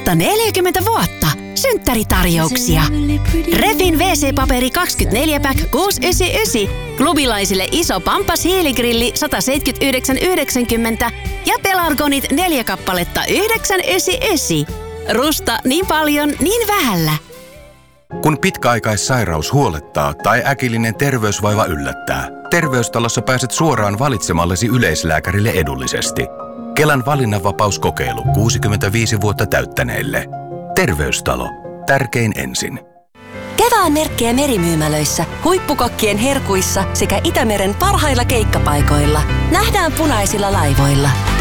Vasta 40 vuotta. Synttäritarjouksia. Refin WC-paperi 24-pack 699. Klubilaisille iso Pampas hiiligrilli 179,90 ja Pelargonit 4 kappaletta 999. Rusta niin paljon, niin vähällä. Kun pitkäaikaissairaus huolettaa tai äkillinen terveysvaiva yllättää, Terveystalossa pääset suoraan valitsemallesi yleislääkärille edullisesti. Kelan valinnanvapauskokeilu 65 vuotta täyttäneille. Terveystalo. Tärkein ensin. Kevään merkkejä merimyymälöissä, huippukokkien herkuissa sekä Itämeren parhailla keikkapaikoilla. Nähdään punaisilla laivoilla.